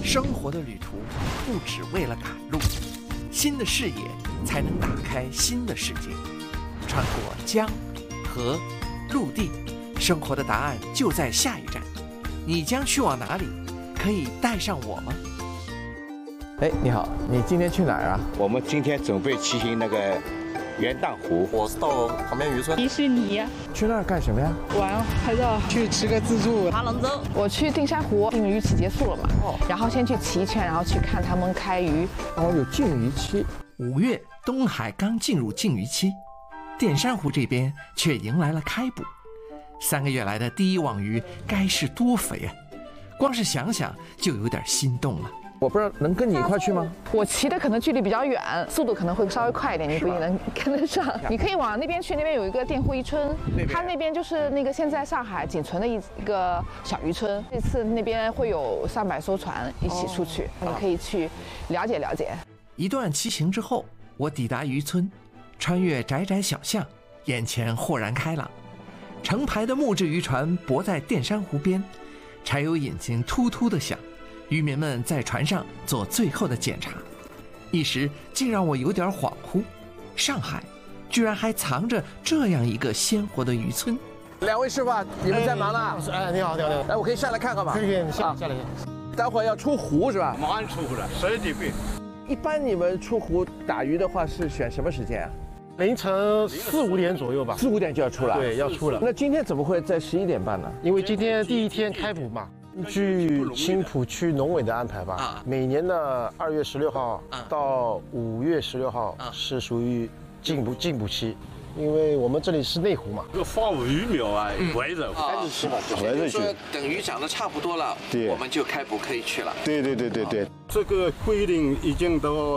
生活的旅途不只为了赶路，新的视野才能打开新的世界。穿过江、河、陆地，生活的答案就在下一站。你将去往哪里？可以带上我吗？哎，你好，你今天去哪儿啊？ 我们今天准备骑行那个元旦湖。 我是到旁边渔村。 迪士尼。 去那儿干什么呀？ 玩拍照。 去吃个自助。 爬龙舟。 我去定山湖，禁渔期结束了嘛，然后先去骑一圈，然后去看他们开渔。 有禁渔期。5月，东海刚进入禁渔期，淀山湖这边却迎来了开捕。3个月来的第一网鱼该是多肥啊！光是想想就有点心动了。我不知道能跟你一块去吗？ 我骑的可能距离比较远，速度可能会稍微快一点，你不一定能跟得上。你可以往那边去，那边有一个佃户渔村，它那边就是那个现在上海仅存的一个小渔村。这次那边会有300艘船一起出去，你可以去了解了解。 一段骑行之后，我抵达渔村，穿越窄窄小巷，眼前豁然开朗。成排的木质渔船泊在淀山湖边，柴油引擎突突地响，渔民们在船上做最后的检查，一时竟让我有点恍惚。上海居然还藏着这样一个鲜活的渔村。2位师傅，你们在忙呢？ 哎，你好，你好，你好。 哎，我可以下来看看吗？ 可以，下来。 待会儿要出湖是吧？ 马上出湖了，10点半。 一般你们出湖打鱼的话是选什么时间啊？ 凌晨4、5点左右吧。 4、5点就要出了。 对，要出了。 那今天怎么会在11点半呢？ 因为今天第一天开捕嘛。据青浦区农委的安排吧，每年的2月16号到5月16号是属于禁捕期，因为我们这里是内湖嘛。 这个放鱼苗啊，围着开始吃嘛， 围着去。 等鱼长得差不多了， 对， 我们就开捕可以去了。 对。这个规定已经到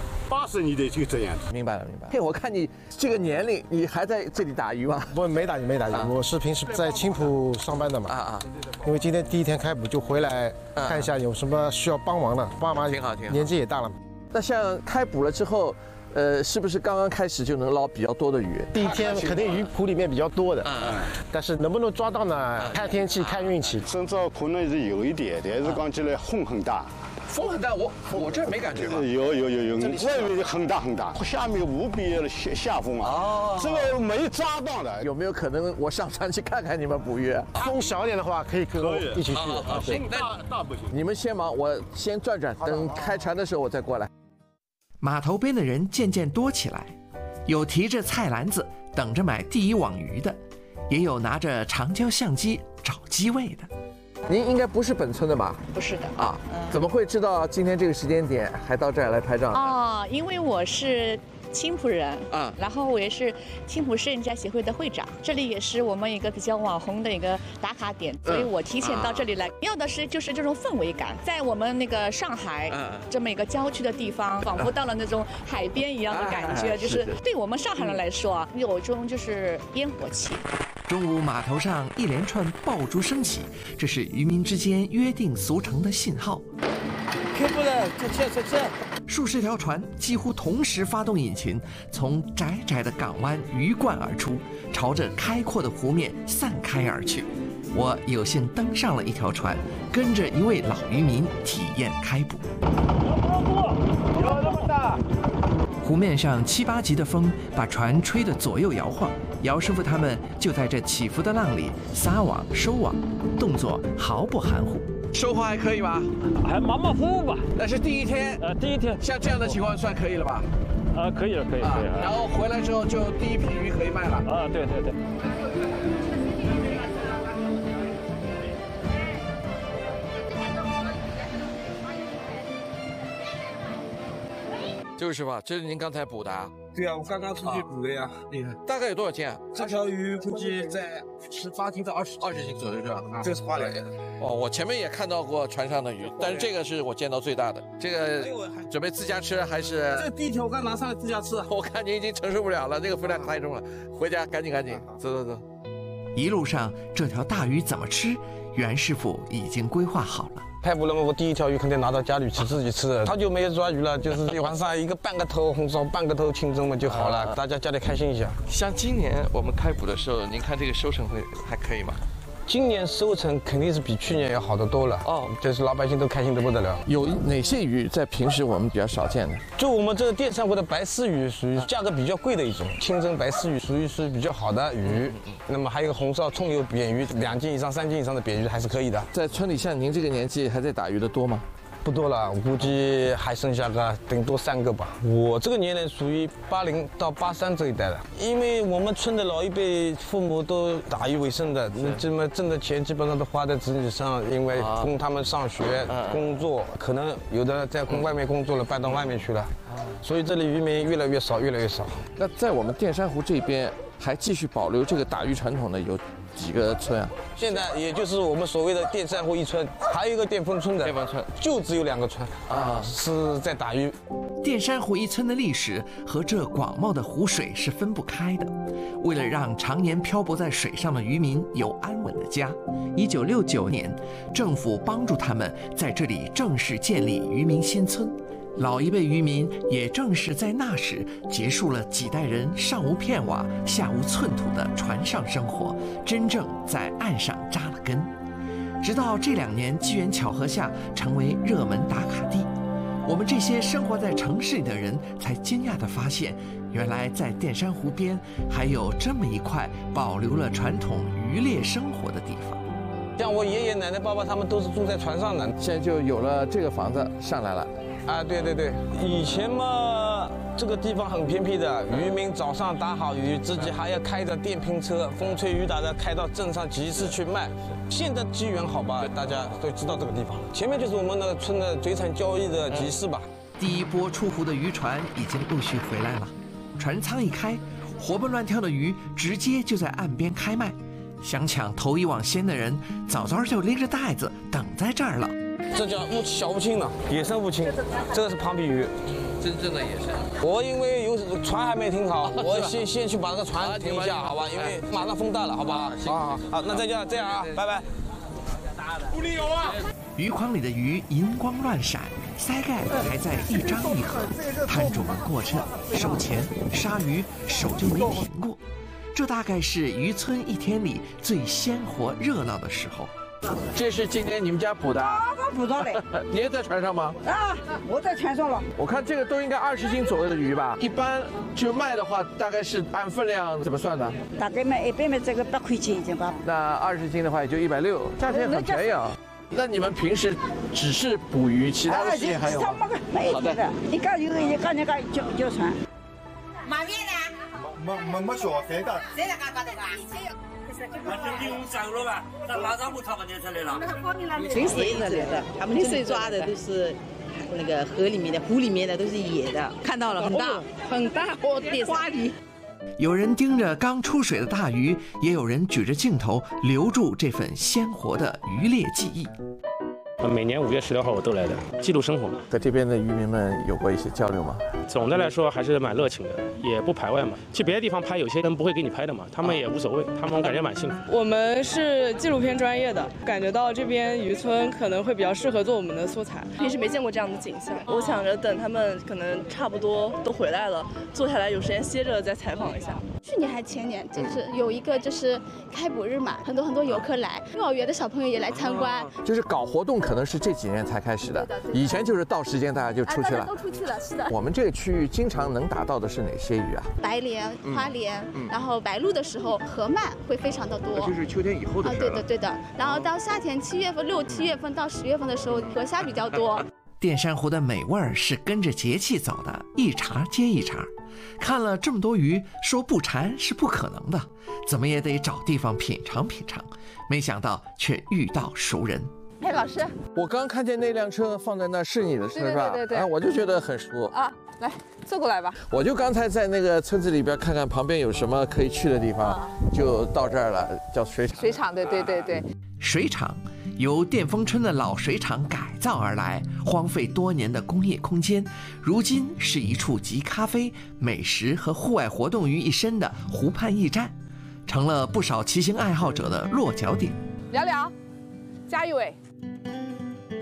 80年代就这样。 明白了。嘿，我看你这个年龄，你还在这里打鱼吗？ 不，没打鱼。我是平时在青浦上班的嘛。因为今天第一天开捕，就回来看一下有什么需要帮忙的。爸妈挺好， 年纪也大了。 那像开捕了之后，是不是刚刚开始就能捞比较多的鱼？ 第一天肯定鱼湖里面比较多的，但是能不能抓到呢？看天气，看运气。 身上可能是有一点，但是讲起来风很大。 风很大，我这没感觉吧？ 有，外面很大，下面无比的下风啊！这个没抓到的。 有没有可能我上船去看看你们捕鱼？ 风小一点的话，可以跟我一起去。 行，大不行。你们先忙，我先转，等开船的时候我再过来。码头边的人渐渐多起来，有提着菜篮子等着买第一网鱼的，也有拿着长焦相机找机位的。您应该不是本村的吧？ 不是的啊，怎么会知道今天这个时间点还到这儿来拍照呢？ 哦，因为我是青浦人然后我也是青浦摄影家协会的会长，这里也是我们一个比较网红的一个打卡点，所以我提前到这里来，要的是就是这种氛围感，在我们那个上海这么一个郊区的地方，仿佛到了那种海边一样的感觉，就是对我们上海人来说有种就是烟火气。 中午码头上一连串爆竹声起，这是渔民之间约定俗成的信号。 开捕了，再见。 数十条船几乎同时发动引擎，从窄窄的港湾鱼贯而出，朝着开阔的湖面散开而去。我有幸登上了一条船，跟着一位老渔民体验开捕。有那么大！湖面上7、8级的风把船吹得左右摇晃，姚师傅他们就在这起伏的浪里撒网收网，动作毫不含糊。收获还可以吧？ 还马马虎虎吧。 那是第一天。 第一天。 像这样的情况算可以了吧？ 可以了。 然后回来之后就第一批鱼可以卖了。 对。 这位师傅，这是您刚才捕的啊？ 对啊，我刚刚出去捕的呀。厉害。 大概有多少斤啊？ 这条鱼估计在18斤到20 斤左右是吧？ 这个是花鲢。 我前面也看到过船上的鱼，但是这个是我见到最大的。这个准备自家吃还是？ 这第一条我刚拿上来自家吃。 我看您已经承受不了了，这个分量太重了，回家赶紧，走。一路上这条大鱼怎么吃，袁师傅已经规划好了。 开捕了嘛，我第一条鱼肯定拿到家里去自己吃的。好久没有抓鱼了，就是喜欢上一个半个头红烧，半个头清蒸嘛就好了，大家家里开心一下。 像今年我们开捕的时候，您看这个收成会还可以吗？ 今年收成肯定是比去年要好得多了哦，就是老百姓都开心得不得了。 有哪些鱼在平时我们比较少见的？ 就我们这个淀山湖的白丝鱼，属于价格比较贵的一种，清蒸白丝鱼属于是比较好的鱼。那么还有一个红烧葱油扁鱼，2斤以上、3斤以上的扁鱼还是可以的。 在村里像您这个年纪还在打鱼的多吗？ 不多了，我估计还剩下个顶多3个吧。我这个年龄属于80到83这一代的，因为我们村的老一辈父母都打鱼为生的，那这么挣的钱基本上都花在子女上，因为供他们上学、工作，可能有的在外面工作了，搬到外面去了，所以这里渔民越来越少，越来越少。 那在我们淀山湖这边还继续保留这个打鱼传统的有几个村啊？ 现在也就是我们所谓的淀山湖1村，还有一个淀丰村的，就只有2个村啊，是在打鱼。 淀山湖1村的历史和这广袤的湖水是分不开的。为了让常年漂泊在水上的渔民有安稳的家，1969年，政府帮助他们在这里正式建立渔民新村。老一辈渔民也正是在那时结束了几代人上无片瓦下无寸土的船上生活，真正在岸上扎了根。直到这2年机缘巧合下成为热门打卡地，我们这些生活在城市里的人才惊讶地发现，原来在淀山湖边还有这么一块保留了传统渔猎生活的地方。 像我爷爷奶奶、爸爸他们都是住在船上的， 现在就有了这个房子上来了。 啊，对对对，以前嘛，这个地方很偏僻的，渔民早上打好鱼，自己还要开着电瓶车，风吹雨打的开到镇上集市去卖。现在机缘好吧，大家都知道这个地方，前面就是我们那个村的水产交易的集市吧。 第一波出湖的渔船已经陆续回来了，船舱一开，活蹦乱跳的鱼直接就在岸边开卖。想抢头一网先的人，早早就拎着袋子等在这儿了。 这叫小乌青呢，野生乌青，这个是庞皮鱼， 真正的野生。 我因为有船还没停好，我先去把这个船停一下，好吧？因为马上风大了，好不好？好，那这样啊，拜拜。 湖里有啊！ 鱼筐里的鱼银光乱闪，鳃盖还在一张一合，摊主们过秤、收钱、杀鱼，手就没停过。这大概是渔村一天里最鲜活热闹的时候。 这是今天你们家捕的？ 我捕到的。 你也在船上吗？ 啊，我在船上了。 我看这个都应该20斤左右的鱼吧？一般就卖的话，大概是按分量怎么算的？ 大概卖100卖这个8块钱一斤吧。 那20斤的话也就160，价钱很便宜啊。那你们平时只是捕鱼，其他的事情还有吗？ 好的。你讲有一个那个叫船。 买面呢？ 没说谁的？ 谁来搞的啦？ 那这15涨了吧？那马上不他们就出来了。 全是野的，他们这里抓的都是那个河里面的、湖里面的，都是野的。看到了，很大，很大，哦，花鱼。 有人盯着刚出水的大鱼，也有人举着镜头留住这份鲜活的渔猎记忆。 每年5月16号我都来的，记录生活。 和这边的渔民们有过一些交流吗？ 总的来说还是蛮热情的，也不排外嘛。去别的地方拍，有些人不会给你拍的嘛，他们也无所谓，他们感觉蛮幸福。 我们是纪录片专业的，感觉到这边渔村可能会比较适合做我们的素材。 平时没见过这样的景象，我想着等他们可能差不多都回来了，坐下来有时间歇着再采访一下。 去年还前年，就是有一个就是开捕日嘛，很多游客来，幼儿园的小朋友也来参观。 就是搞活动可能是这几年才开始的，以前就是到时间大家就出去了。 都出去了，是的。 我们这个区域经常能打到的是哪些鱼啊？ 白鲢、花鲢，然后白鹭的时候河鳗会非常的多。 就是秋天以后的事了。 对的。然后到夏天7月份、6、7月份到10月份的时候，河虾比较多。 淀山湖的美味儿是跟着节气走的，一茬接一茬。看了这么多鱼，说不馋是不可能的，怎么也得找地方品尝品尝。没想到却遇到熟人。 哎，老师， 我刚看见那辆车放在那是你的车是吧？ 对。 我就觉得很熟啊。来，坐过来吧。 我就刚才在那个村子里边看看旁边有什么可以去的地方，就到这儿了，叫水厂。 水厂，对。 水厂由淀丰村的老水厂改造而来，荒废多年的工业空间，如今是一处集咖啡、美食和户外活动于一身的湖畔驿站，成了不少骑行爱好者的落脚点。 聊聊，加一位。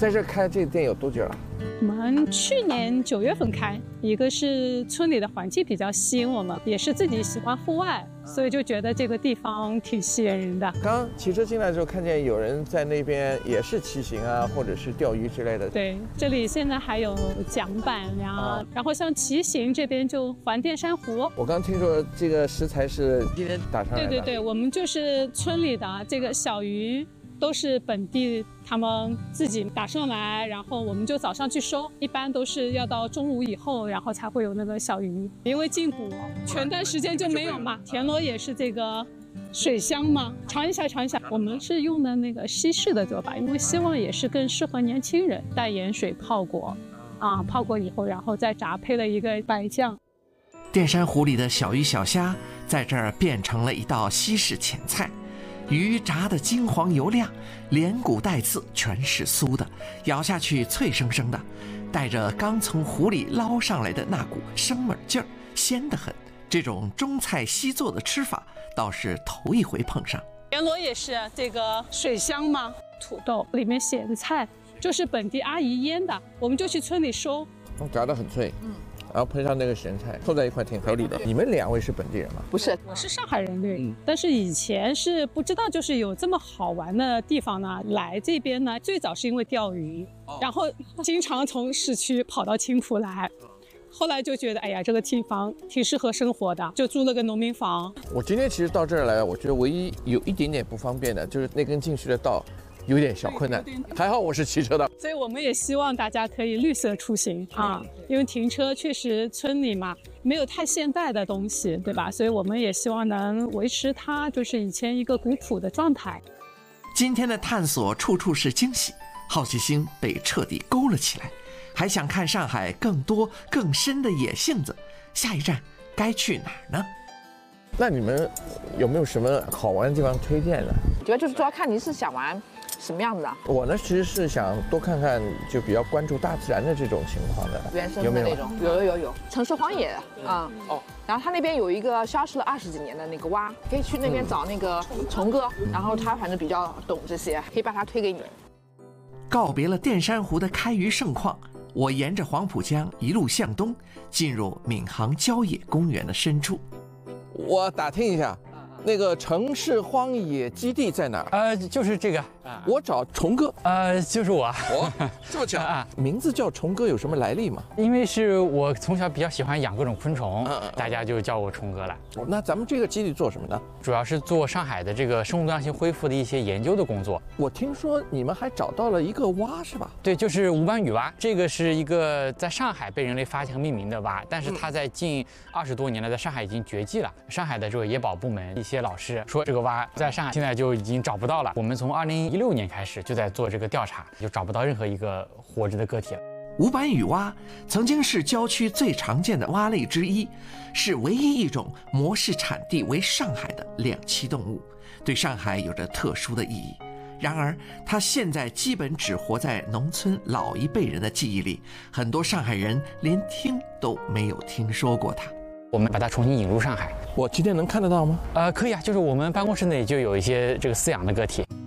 在这开这个店有多久了？ 我们去年9月份开，一个是村里的环境比较吸引我们，也是自己喜欢户外，所以就觉得这个地方挺吸引人的。 刚骑车进来的时候，看见有人在那边也是骑行啊，或者是钓鱼之类的。 对，这里现在还有桨板呀，然后像骑行这边就环电珊瑚。 我刚听说这个食材是今天打上来的。 对对对，我们就是村里的这个小鱼。都是本地他们自己打上来，然后我们就早上去收，一般都是要到中午以后，然后才会有那个小鱼。因为进补全段时间就没有嘛。田螺也是这个水乡嘛，尝一下尝一下。我们是用的那个西式的做法，因为希望也是更适合年轻人，带盐水泡过，泡过以后，然后再炸，配了一个白酱。 电珊瑚里的小鱼小虾在这儿变成了一道西式前菜。鱼炸得金黄油亮，连骨带刺全是酥的，咬下去脆生生的，带着刚从湖里捞上来的那股生猛劲儿，鲜得很。这种中菜西做的吃法倒是头一回碰上。 田螺也是这个水乡嘛，土豆里面写的菜就是本地阿姨腌的，我们就去村里收， 炸得很脆。然后配上那个咸菜，凑在一块挺合理的。你们2位是本地人吗？ 不是，我是上海人，对。但是以前是不知道，就是有这么好玩的地方呢。来这边呢，最早是因为钓鱼，然后经常从市区跑到青浦来。后来就觉得，哎呀，这个地方挺适合生活的，就租了个农民房。 我今天其实到这儿来，我觉得唯一有一点点不方便的，就是那根进去的道。有点小困难，还好我是骑车的， 所以我们也希望大家可以绿色出行因为停车确实村里嘛没有太现代的东西，对吧？所以我们也希望能维持它就是以前一个古朴的状态。 今天的探索处处是惊喜，好奇心被彻底勾了起来，还想看上海更多更深的野性子，下一站该去哪儿呢？ 那你们有没有什么好玩的地方推荐呢？ 主要看你是想玩什么样的？我呢，其实是想多看看，就比较关注大自然的这种情况的， 原生的那种。有，城市荒野然后他那边有一个消失了20几年的那个蛙，可以去那边找那个虫哥，然后他反正比较懂这些，可以把他推给你。 告别了电珊瑚的开渔盛况，我沿着黄浦江一路向东，进入闵行郊野公园的深处。 我打听一下，那个城市荒野基地在哪儿？ 就是这个。 我找虫哥。 就是我。 这么巧名字叫虫哥有什么来历吗？ 因为是我从小比较喜欢养各种昆虫，大家就叫我虫哥了。 那咱们这个基地做什么呢？ 主要是做上海的这个生物多样性恢复的一些研究的工作。 我听说你们还找到了一个蛙，是吧？ 对，就是无斑羽蛙。这个是一个在上海被人类发现和命名的蛙，但是它在近20多年了，在上海已经绝迹了。上海的这个野保部门一些老师说，这个蛙在上海现在就已经找不到了。我们从2016年开始就在做这个调查，就找不到任何一个活着的个体了。 无斑羽蛙曾经是郊区最常见的蛙类之一，是唯一一种模式产地为上海的两栖动物，对上海有着特殊的意义。然而，它现在基本只活在农村老一辈人的记忆里，很多上海人连听都没有听说过它。 我们把它重新引入上海。 我今天能看得到吗？ 可以啊，就是我们办公室内就有一些这个饲养的个体。